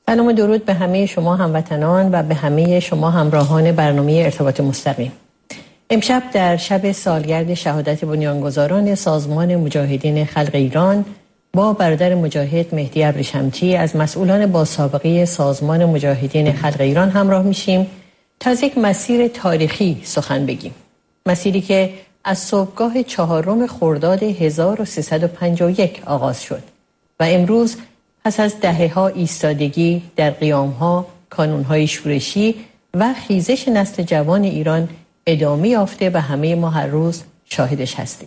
سلام و درود به همه شما هموطنان و به همه شما همراهان برنامه ارتباط مستقیم. امشب در شب سالگرد شهادت بنیانگذاران سازمان مجاهدین خلق ایران با برادر مجاهد مهدی ابریشمچی از مسئولان با سابقه سازمان مجاهدین خلق ایران همراه میشیم تا از یک مسیر تاریخی سخن بگیم. مسیری که از صبحگاه 4 خرداد 1351 آغاز شد و امروز پس از دهه‌ها ایستادگی در قیام‌ها، کانون‌های شورشی و خیزش نسل جوان ایران ادامه یافته و همه ما هر روز شاهدش هستیم.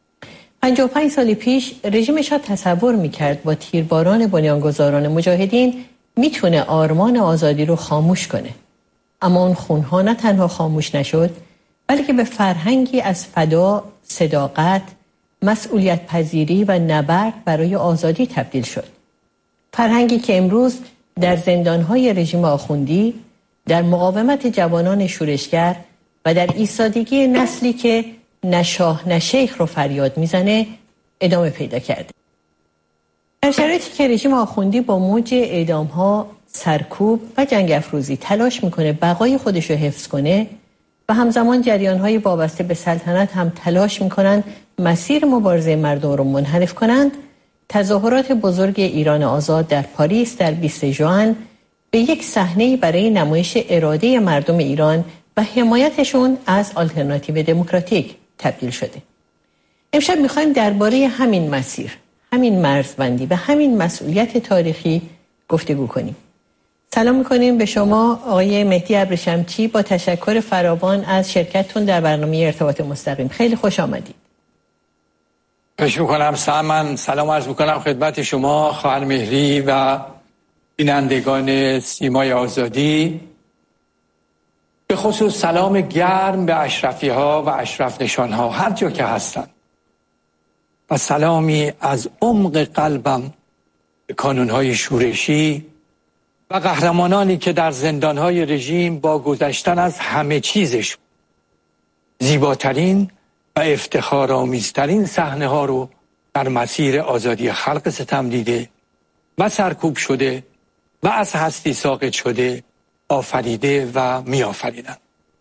55 سال پیش رژیم شاه تصور می‌کرد با تیرباران بنیانگذاران مجاهدین میتونه آرمان آزادی رو خاموش کنه. اما اون خونها نه تنها خاموش نشد، بلکه به فرهنگی از فدا، صداقت، مسئولیت پذیری و نبرد برای آزادی تبدیل شد. فرهنگی که امروز در زندانهای رژیم آخوندی، در مقاومت جوانان شورشگر و در ایستادگی نسلی که نه شاه نه شیخ رو فریاد میزنه ادامه پیدا کرده. در شرایطی که رژیم آخوندی با موج اعدام‌ها، سرکوب و جنگ افروزی تلاش میکنه بقای خودش رو حفظ کنه و همزمان جریان‌های وابسته به سلطنت هم تلاش میکنن مسیر مبارزه مردم رو منحرف کنند، تظاهرات بزرگ ایران آزاد در پاریس در 20 ژوئن به یک صحنه برای نمایش اراده مردم ایران و حمایتشون از آلترناتیو دموکراتیک تبدیل شده. امشب میخوایم درباره همین مسیر، همین مرزبندی و همین مسئولیت تاریخی گفتگو کنیم. سلام میکنیم به شما آقای مهدی ابریشمچی با تشکر فراوان از شرکتتون در برنامه ارتباط مستقیم. خیلی خوش آمدید. خوش میکنم سلام عرض میکنم خدمت شما خواهر مهری و بینندگان سیمای آزادی، به خصوص سلام گرم به اشرفی ها و اشرف نشان ها هر جا که هستند و سلامی از عمق قلبم به کانون های شورشی و قهرمانانی که در زندان های رژیم با گذشتن از همه چیزش زیباترین و افتخارآمیزترین صحنه ها رو در مسیر آزادی خلق ستم دیده و سرکوب شده و از هستی ساقط شده آفریده و می آفریدن.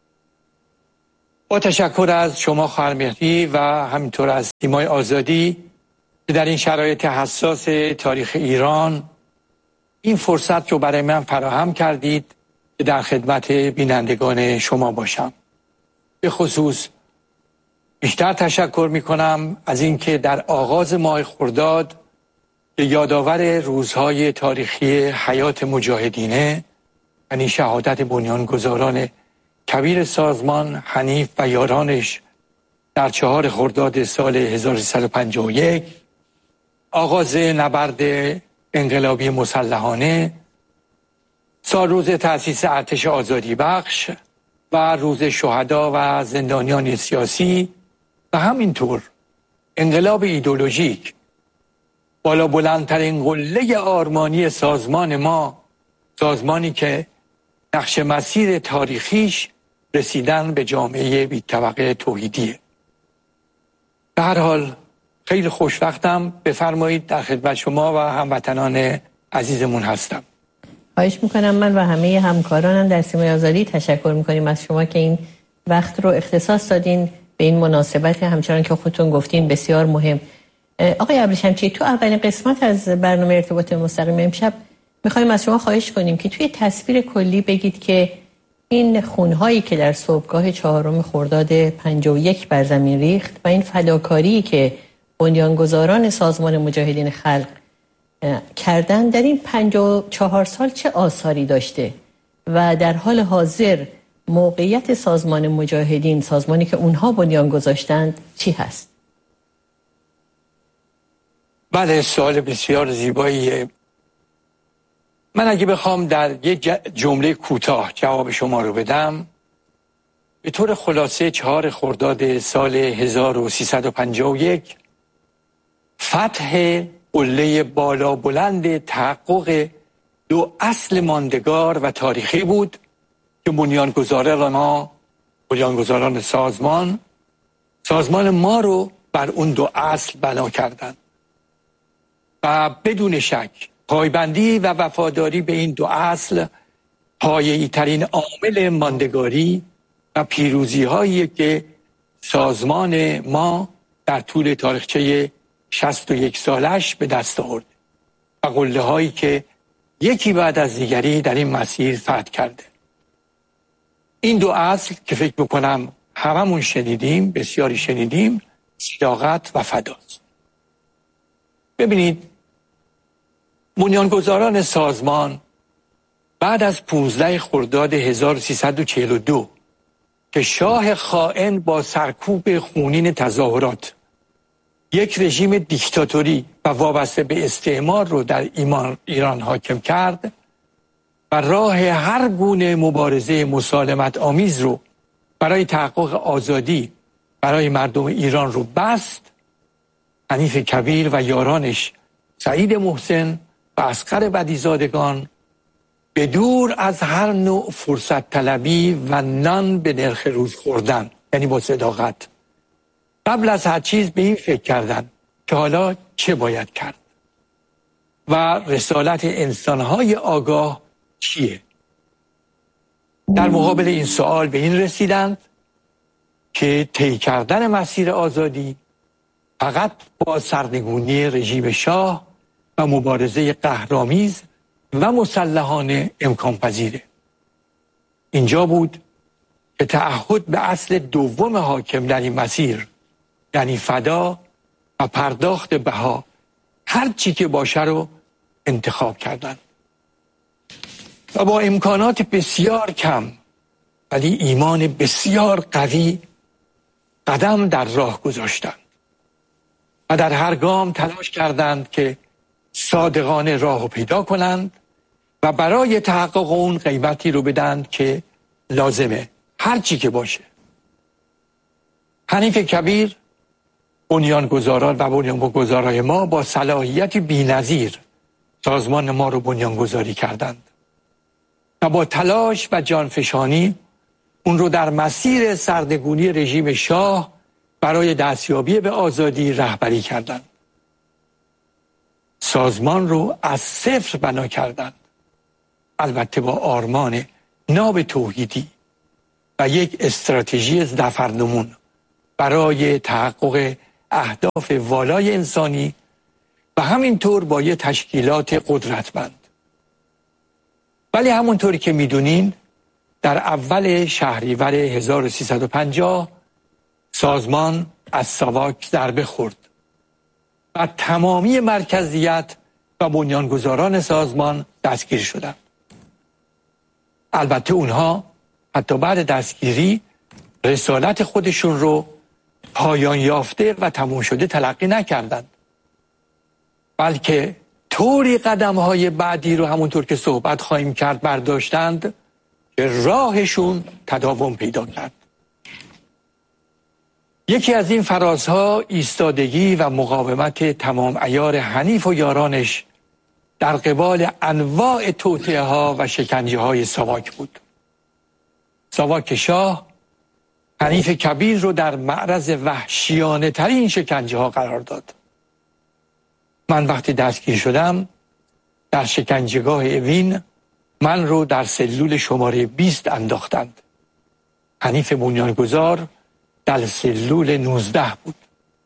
با تشکر از شما خواهر مهری و همینطور از سیمای آزادی که در این شرایط حساس تاریخ ایران این فرصت رو برای من فراهم کردید که در خدمت بینندگان شما باشم. به خصوص بیشتر تشکر می کنم از اینکه در آغاز ماه خرداد که یادآور روزهای تاریخی حیات مجاهدینه، یعنی شهادت بنیانگذاران کبیر سازمان حنیف و یارانش در 4 خرداد سال 1351، آغاز نبرد انقلابی مسلحانه، سال روز تأسیس ارتش آزادی بخش و روز شهدا و زندانیان سیاسی و همینطور انقلاب ایدئولوژیک، بالا بلندترین قله آرمانی سازمان ما، سازمانی که نقش مسیر تاریخیش رسیدن به جامعه بی طبقه توحیدیه. به هر حال خیلی خوشوقتم، بفرمایید در خدمت شما و هموطنان عزیزمون هستم. خواهش میکنم. من و همه همکارانم در سیمای آزادی تشکر میکنیم از شما که این وقت رو اختصاص دادین به این مناسبت، همچنان که خودتون گفتین بسیار مهم. آقای ابریشمچی، تو اولین قسمت از برنامه ارتباط مستقیم امشب میخوایم از شما خواهش کنیم که توی تصویر کلی بگید که این خونهایی که در صبحگاه 4 خرداد 51 بر زمین ریخت و این فداکاری که بنیانگذاران سازمان مجاهدین خلق کردن در این 54 سال چه آثاری داشته و در حال حاضر موقعیت سازمان مجاهدین، سازمانی که اونها بنیان گذاشتند، چی هست؟ بله، سوال بسیار زیباییه. من اگه بخوام در یک جمله کوتاه جواب شما رو بدم، به طور خلاصه 4 خرداد سال 1351 فتح قله بالا بلند تحقق 2 اصل ماندگار و تاریخی بود که بنیانگذاران سازمان ما رو بر اون 2 اصل بنا کردند و بدون شک پایبندی و وفاداری به این دو اصل پایه‌ای ترین عامل ماندگاری و پیروزی هایی که سازمان ما در طول تاریخچه 61 سالش به دست آورد و قله هایی که یکی بعد از دیگری در این مسیر فتح کرده. این دو اصل که فکر میکنم هممون شنیدیم، بسیاری شنیدیم، صداقت و فداست. ببینید، بنیانگذاران سازمان بعد از 15 خرداد 1342 که شاه خائن با سرکوب خونین تظاهرات یک رژیم دیکتاتوری و وابسته به استعمار رو در ایران حاکم کرد و راه هر گونه مبارزه مسالمت آمیز رو برای تحقق آزادی برای مردم ایران رو بست، حنیف کبیر و یارانش سعید محسن و اصغر بدیزادگان به دور از هر نوع فرصت طلبی و نان به نرخ روز خوردن، یعنی با صداقت، قبل از هر چیز به این فکر کردن که حالا چه باید کرد و رسالت انسانهای آگاه چیه. در مقابل این سوال به این رسیدند که طی کردن مسیر آزادی فقط با سرنگونی رژیم شاه و مبارزه قهرآمیز و مسلحانه امکان پذیره. اینجا بود که تعهد به اصل دوم حاکم در این مسیر، یعنی فدا و پرداخت بها هر چی که باشه رو انتخاب کردند و با امکانات بسیار کم ولی ایمان بسیار قوی قدم در راه گذاشتند و در هر گام تلاش کردند که صادقانه راهو پیدا کنند و برای تحقق اون قیمتی رو بدند که لازمه، هر چی که باشه. حنیف کبیر، بنیانگذاران و بنیانگذارای ما با صلاحیت بی‌نظیر سازمان ما رو بنیانگذاری کردند و با تلاش و جانفشانی اون رو در مسیر سرنگونی رژیم شاه برای دستیابی به آزادی رهبری کردند. سازمان رو از صفر بنا کردند، البته با آرمان ناب توحیدی و یک استراتژی ظفرنمون برای تحقق اهداف والای انسانی و همینطور با یک تشکیلات قدرتمند. ولی همونطوری که میدونین در اول شهریور 1350 سازمان از ساواک ضربه خورد و تمامی مرکزیت و بنیانگذاران سازمان دستگیر شدند. البته اونها حتی بعد دستگیری رسالت خودشون رو پایان یافته و تموم شده تلقی نکردند، بلکه طوری قدم‌های بعدی رو همونطور که صحبت خواهیم کرد برداشتند که راهشون تداوم پیدا کرد. یکی از این فرازها ایستادگی و مقاومت تمام عیار حنیف و یارانش در قبال انواع توطئه‌ها و شکنجه‌های ساواک بود. ساواک شاه حنیف کبیر رو در معرض وحشیانه ترین شکنجه‌ها قرار داد. من وقتی دستگیر شدم در شکنجهگاه اوین من رو در سلول شماره 20 انداختند. حنیف بنیانگذار در سلول 19 بود.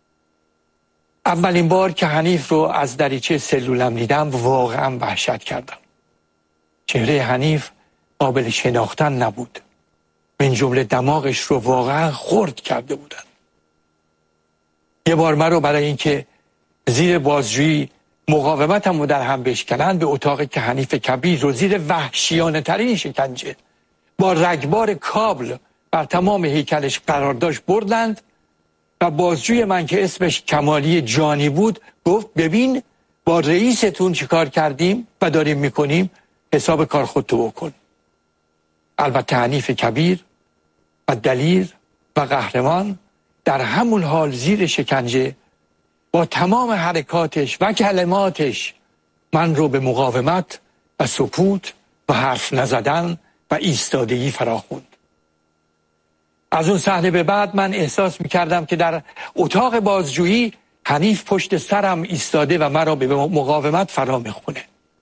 اولین بار که حنیف رو از دریچه سلولم دیدم واقعا وحشت کردم. چهره حنیف قابل شناختن نبود. من جمله دماغش رو واقعا خرد کرده بودن. یه بار من رو برای اینکه زیر بازجویی مقاومتم رو در هم بشکنن به اتاقی که حنیف کبیر رو زیر وحشیانه ترین شکنجه با رگبار کابل بر تمام هیکلش قرار داشت بردند و بازجوی من که اسمش کمالی جانی بود گفت ببین با رئیستون چیکار کردیم و داریم میکنیم، حساب کار خودتو بکن. البته حنیف کبیر و دلیر و قهرمان در همون حال زیر شکنجه با تمام حرکاتش و کلماتش من رو به مقاومت و سکوت و حرف نزدن و ایستادگی فراخوند. از اون صحنه به بعد من احساس میکردم که در اتاق بازجویی حنیف پشت سرم ایستاده و مرا به مقاومت فرا میخونه.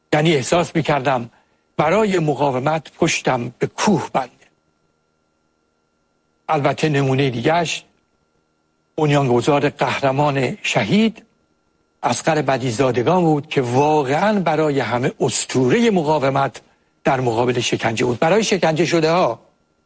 یعنی احساس میکردم برای مقاومت پشتم به کوه بنده. البته نمونه دیگرش بنیانگذار قهرمان شهید اصغر بدیع‌زادگان بود که واقعا برای همه اسطوره مقاومت در مقابل شکنجه بود، برای شکنجه شده ها.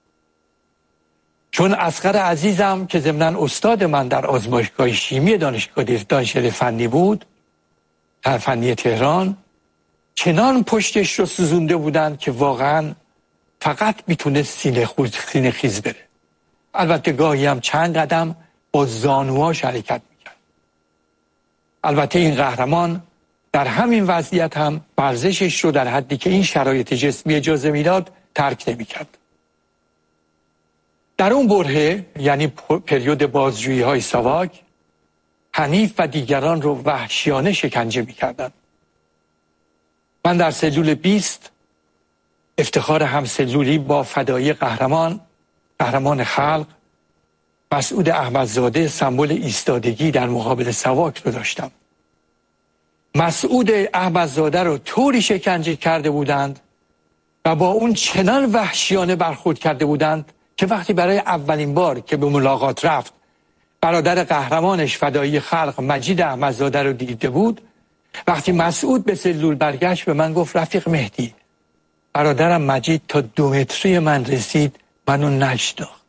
چون اصغر عزیزم که ضمناً استاد من در آزمایشگاه شیمی دانشکده فنی بود، در فنی تهران، چنان پشتش رو سوزونده بودند که واقعا فقط میتونست سینه خیز بره. البته گاهی هم چند قدم با زانواش حرکت میکرد. البته این قهرمان در همین وضعیت هم ورزشش رو در حدی که این شرایط جسمی اجازه میداد ترک نمیکرد. در اون برهه، یعنی پریود بازجویی های ساواک، حنیف و دیگران رو وحشیانه شکنجه میکردند. من در سلول 20 افتخار همسلولی با فدایی قهرمان خلق مسعود احمدزاده سمبل ایستادگی در مقابل ساواک رو داشتم. مسعود احمدزاده رو طوری شکنجه کرده بودند و با اون چنان وحشیانه برخورد کرده بودند که وقتی برای اولین بار که به ملاقات رفت برادر قهرمانش فدایی خلق مجید احمدزاده رو دیده بود، وقتی مسعود به سلول برگشت به من گفت رفیق مهدی، برادرم مجید تا 2 متری من رسید، منو نشناخت.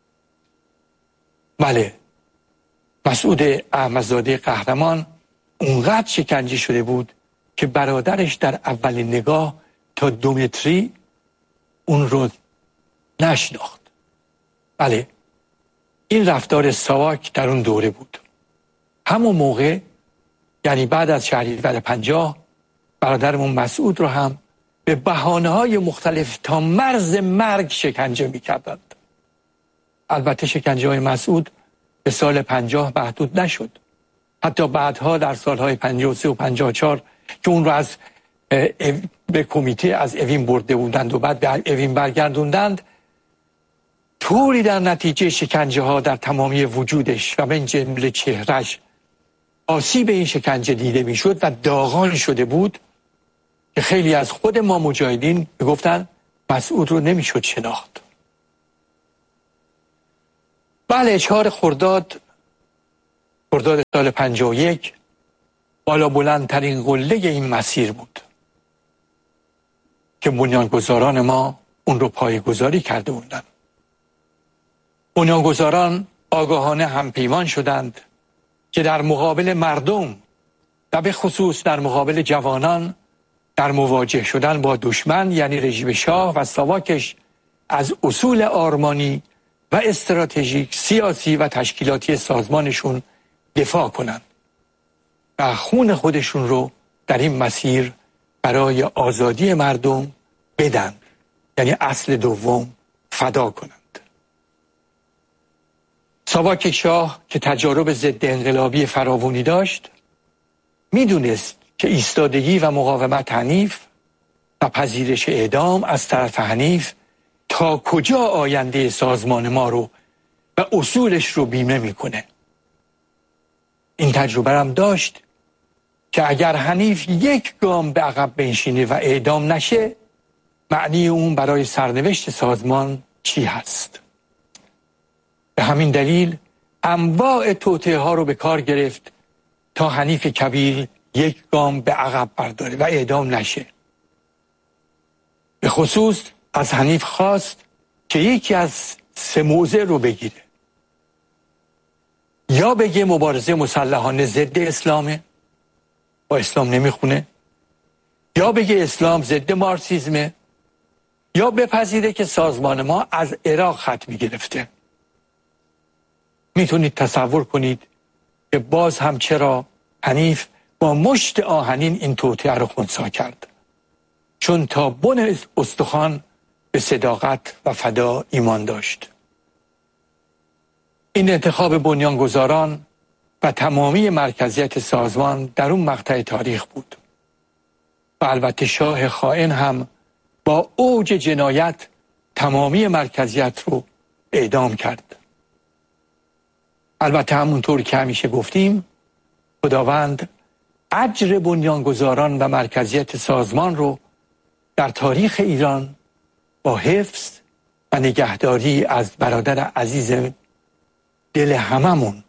بله، مسعود احمدزاده قهرمان اونقدر شکنجه شده بود که برادرش در اولین نگاه تا 2 متری اون رو نشناخت. بله، این رفتار ساواک در اون دوره بود. همون موقع، یعنی بعد از شهریور 50، برادرمون مسعود رو هم به بهانه‌های مختلف تا مرز مرگ شکنجه می‌کردند. البته شکنجه های مسعود به سال 50 محدود نشد. حتی بعدها در سالهای 53 و 54 که اون رو از به کمیته از اوین برده بودند و بعد به اوین برگردوندند، طوری در نتیجه شکنجه ها در تمامی وجودش و من جمله چهرش آسیب این شکنجه دیده میشد و داغان شده بود که خیلی از خود ما مجاهدین میگفتن مسعود رو نمیشد شناخت. بله، 4 خرداد سال 51 بالا بلندترین قله این مسیر بود که بنیانگذاران ما اون رو پایه‌گذاری کرده بودند. بنیانگذاران آگاهانه همپیمان شدند که در مقابل مردم و به خصوص در مقابل جوانان در مواجه شدن با دشمن، یعنی رژیم شاه و ساواکش، از اصول آرمانی و استراتژیک، سیاسی و تشکیلاتی سازمانشون دفاع کنند و خون خودشون رو در این مسیر برای آزادی مردم بدن، یعنی اصل دوم فدا کنند. ساواک شاه که تجارب ضد انقلابی فراوانی داشت، میدونست که ایستادگی و مقاومت حنیف و پذیرش اعدام از طرف حنیف تا کجا آینده سازمان ما رو و اصولش رو بیمه میکنه. این تجربه هم داشت که اگر حنیف 1 گام به عقب بنشینه و اعدام نشه، معنی اون برای سرنوشت سازمان چی هست. به همین دلیل انواع توطئه ها رو به کار گرفت تا حنیف کبیر 1 گام به عقب برداره و اعدام نشه. به خصوص از حنیف خواست که یکی از 3 موضع رو بگیره. یا بگه مبارزه مسلحانه ضد اسلامه، با اسلام نمیخونه، یا بگه اسلام ضد مارکسیسمه، یا بپذیره که سازمان ما از عراق خط میگرفته. میتونید تصور کنید که باز هم چرا حنیف با مشت آهنین این توطئه رو خنثی کرد. چون تا بن استخوان به صداقت و فدا ایمان داشت. این انتخاب بنیانگذاران و تمامی مرکزیت سازمان در اون مقطع تاریخ بود. و البته شاه خائن هم با اوج جنایت تمامی مرکزیت رو اعدام کرد. البته همونطور که همیشه گفتیم، خداوند اجر بنیانگذاران و مرکزیت سازمان رو در تاریخ ایران با حفظ و نگهداری از برادر عزیز دل هممون،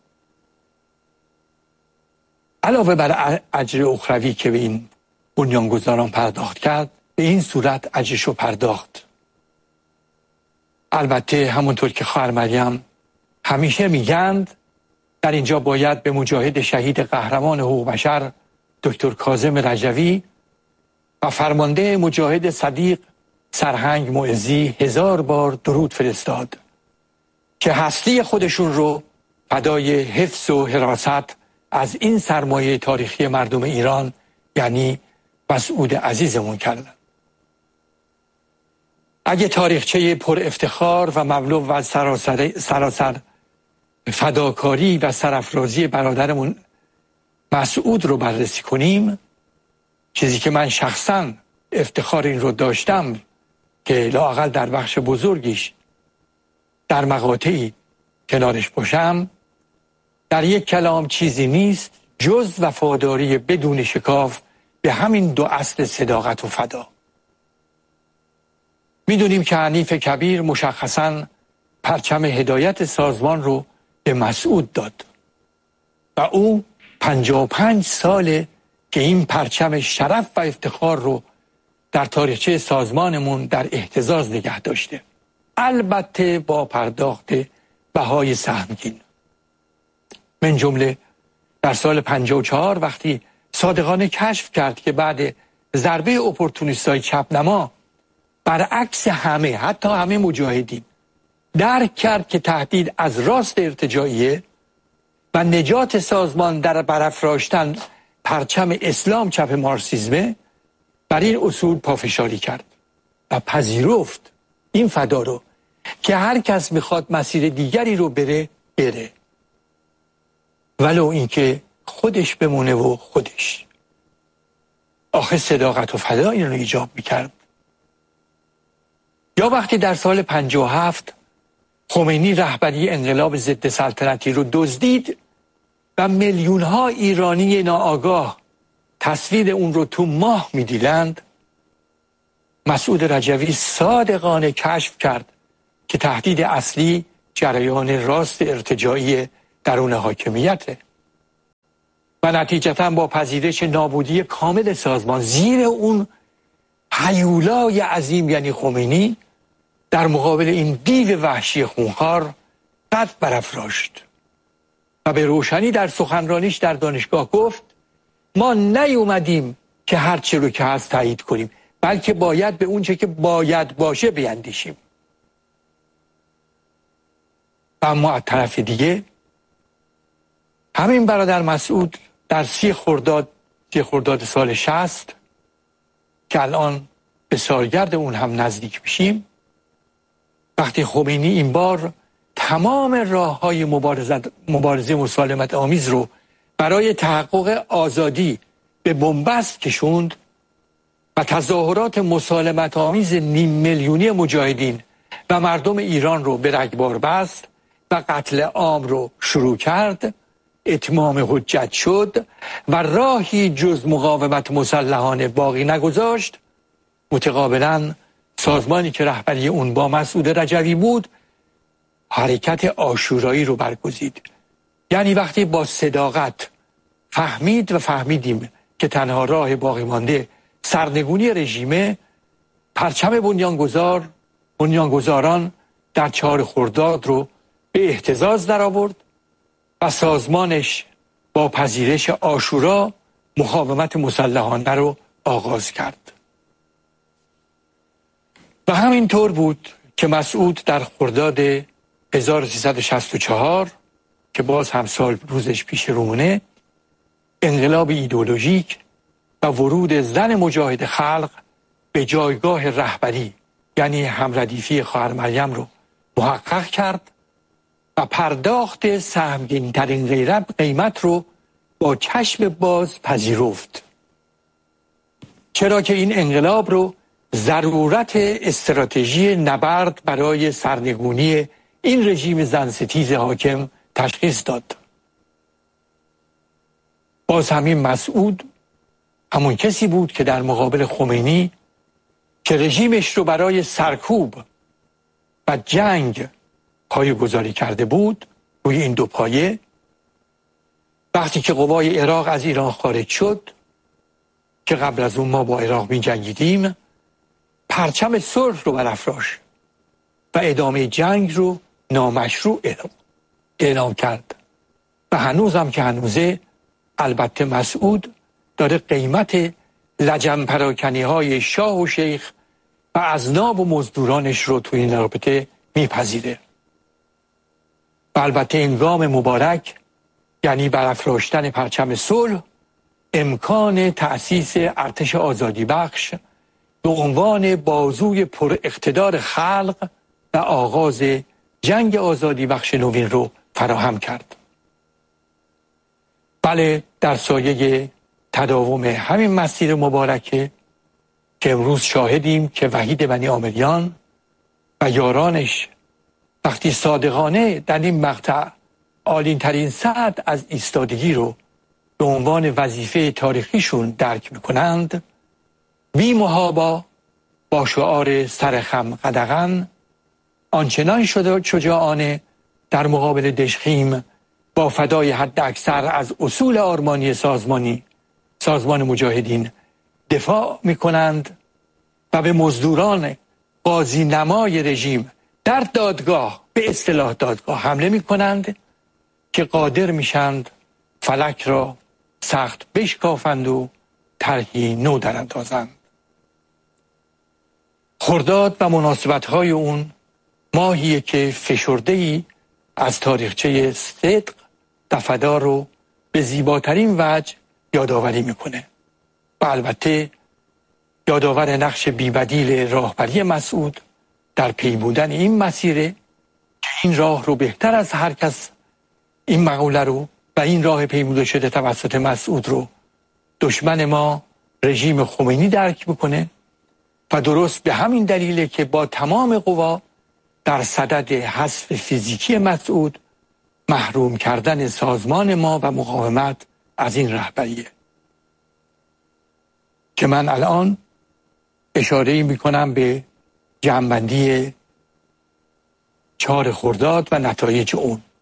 علاوه بر اجر اخروی که به این بنیانگذاران پرداخت کرد، به این صورت اجرشو پرداخت. البته همونطور که خواهر مریم همیشه میگند، در اینجا باید به مجاهد شهید قهرمان حقوق بشر دکتر کاظم رجوی و فرمانده مجاهد صدیق سرهنگ معزی 1000 بار درود فرستاد که هستی خودشون رو فدای حفظ و حراست از این سرمایه تاریخی مردم ایران یعنی مسعود عزیزمون کردن. اگه تاریخچه پر افتخار و مملو و سراسر فداکاری و سرافرازی برادرمون مسعود رو بررسی کنیم، چیزی که من شخصا افتخار این رو داشتم که لااقل در بخش بزرگیش در مقاطعی کنارش باشم، در یک کلام چیزی نیست جز وفاداری بدون شکاف به همین دو اصل صداقت و فدا. میدونیم که حنیف کبیر مشخصاً پرچم هدایت سازمان رو به مسعود داد و او 55 ساله که این پرچم شرف و افتخار رو در تاریخچه سازمانمون در اهتزاز نگه داشته، البته با پرداخت بهای سهمگین. من جمله در سال 54 وقتی صادقانه کشف کرد که بعد ضربه اپورتونیستای چپنما برعکس همه، حتی همه مجاهدین، درک کرد که تهدید از راست ارتجاعیه و نجات سازمان در برافراشتن پرچم اسلام چپ مارکسیسمه، بر این اصول پافشاری کرد و پذیرفت این فدا رو که هر کس میخواد مسیر دیگری رو بره ولو اینکه خودش بمونه و خودش. آخه صداقت و فدا این رو ایجاب میکرد. یا وقتی در سال 57 خمینی رهبری انقلاب ضد سلطنتی رو دزدید و میلیون‌ها ایرانی ناآگاه تصویر اون رو تو ماه می‌دیدند، مسعود رجوی صادقانه کشف کرد که تهدید اصلی جریان راست ارتجاعی درون حاکمیته و نتیجتاً با پذیرش نابودی کامل سازمان زیر اون هیولای عظیم یعنی خمینی، در مقابل این دیو وحشی خونخوار قد برافراشت و به روشنی در سخنرانیش در دانشگاه گفت ما نیومدیم که هر چه رو که هست تایید کنیم، بلکه باید به اونچه که باید باشه بیندیشیم. اما از طرف دیگه همین برادر مسعود در 30 خرداد سال 60 که الان به سالگرد اون هم نزدیک میشیم، وقتی خمینی این بار تمام راه‌های مبارزه مسالمت آمیز رو برای تحقق آزادی به بنبست کشوند و تظاهرات مسالمت آمیز 500,000 میلیونی مجاهدین و مردم ایران رو به رگبار بست و قتل عام رو شروع کرد، اتمام حجت شد و راهی جز مقاومت مسلحانه باقی نگذاشت، متقابلاً سازمانی که رهبری اون با مسعود رجوی بود حرکت عاشورایی رو برگزید. یعنی وقتی با صداقت فهمیدیم که تنها راه باقی مانده سرنگونی رژیمه، پرچم بنیانگذاران در 4 خرداد رو به اهتزاز در آورد و سازمانش با پذیرش عاشورا مقاومت مسلحانه رو آغاز کرد. و همینطور بود که مسعود در خرداد 1364 که باز هم سال روزش پیش رومونه، انقلاب ایدئولوژیک و ورود زن مجاهد خلق به جایگاه رهبری یعنی همردیفی خواهر مریم رو محقق کرد و پرداخت سهمگین ترین قیمت رو با چشم باز پذیرفت، چرا که این انقلاب رو ضرورت استراتژی نبرد برای سرنگونی این رژیم زنستیز حاکم تشخیص داد. باز همین مسعود همون کسی بود که در مقابل خمینی که رژیمش رو برای سرکوب و جنگ پایه‌گذاری کرده بود، روی این دو پایه وقتی که قوای عراق از ایران خارج شد، که قبل از اون ما با عراق می جنگیدیم، پرچم صلح رو برافراشت و ادامه جنگ رو نامشروع اعلام کرد. و هنوز هم که هنوزه، البته مسعود داره قیمت لجن پراکنی های شاه و شیخ و اذناب و مزدورانش رو توی این رابطه میپذیره. و البته این گام مبارک، یعنی برافراشتن پرچم صلح، امکان تأسیس ارتش آزادی بخش به عنوان بازوی پر اقتدار خلق و آغاز جنگ آزادی بخش نوین رو فراهم کرد. بله، در سایه تداوم همین مسیر مبارکه که امروز شاهدیم که وحید بنی عامریان و یارانش وقتی صادقانه در این مقطع عالی ترین سطح از ایستادگی رو به عنوان وظیفه تاریخیشون درک میکنند، بی محابا با شعار سرخم قدغن آنچنان شجاعانه در مقابل دژخیم با فدای حد اکثر از اصول آرمانی سازمان مجاهدین دفاع میکنند و به مزدوران قاضی نمای رژیم در دادگاه، به اصطلاح دادگاه، حمله میکنند که قادر میشند فلک را سخت بشکافند و طرحی نو دراندازند. خرداد و مناسبت‌های اون ماهیه که فشرده‌ای از تاریخچه صدق و فدا رو به زیباترین وجه یادآوری میکنه و البته یادآور نقش بی‌بدیل راهبری مسعود در پیمودن این مسیره که این راه رو بهتر از هر کس، این مقوله رو و این راه پیموده شده توسط مسعود رو، دشمن ما رژیم خمینی درک میکنه و درست به همین دلیله که با تمام قوا در صدد حذف فیزیکی مسعود، محروم کردن سازمان ما و مقاومت از این رهبریه که من الان اشاره میکنم به جمع‌بندی 4 خرداد و نتایج اون.